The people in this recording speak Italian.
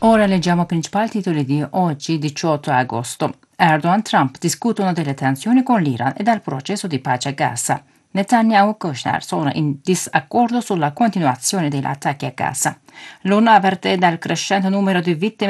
Ora leggiamo i principali titoli di oggi, 18 agosto. Erdogan e Trump discutono delle tensioni con l'Iran e del processo di pace a Gaza. Netanyahu e Kushner sono in disaccordo sulla continuazione degli attacchi a Gaza. L'ONU avverte dal crescente numero di vittime